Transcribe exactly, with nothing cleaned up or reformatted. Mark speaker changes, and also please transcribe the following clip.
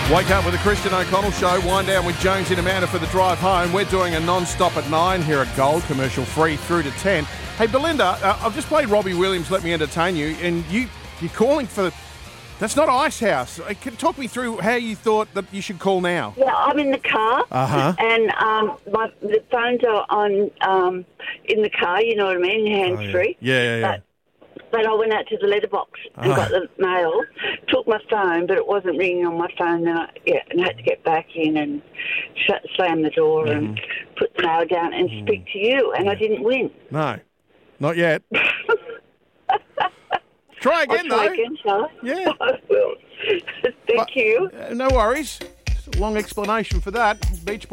Speaker 1: Wake up with the Christian O'Connell Show. Wind down with Jones and Amanda for the drive home. We're doing a non-stop at nine here at Gold, commercial free through to ten. Hey, Belinda, uh, I've just played Robbie Williams, Let Me Entertain You, and you, you're calling for... That's not Ice House. Uh, can- Talk me through how you thought that you should call now.
Speaker 2: Yeah, I'm in the car,
Speaker 1: Uh-huh.
Speaker 2: and um, my the phones are on um, in the car. You know what I mean, hands free.
Speaker 1: Oh, Yeah, yeah, yeah.
Speaker 2: But, but I went out to the letterbox and
Speaker 1: Ah.
Speaker 2: got the mail. Took my phone, but it wasn't ringing on my phone. Then I yeah, and I had to get back in and shut, slam the door
Speaker 1: Mm-hmm.
Speaker 2: and put the mail down and
Speaker 1: Mm.
Speaker 2: speak to you. And I didn't win.
Speaker 1: No, not yet. Try again,
Speaker 2: I'll try
Speaker 1: though.
Speaker 2: again, shall I?
Speaker 1: Yeah.
Speaker 2: I will. Thank
Speaker 1: But-
Speaker 2: you.
Speaker 1: Uh, no worries. It's a long explanation for that. Beach